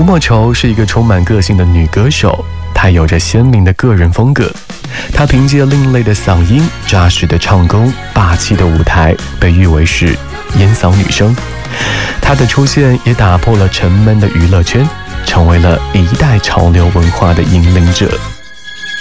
莫愁是一个充满个性的女歌手，她有着鲜明的个人风格。她凭借另类的嗓音、扎实的唱功、霸气的舞台，被誉为是烟嗓女生。她的出现也打破了沉闷的娱乐圈，成为了一代潮流文化的引领者。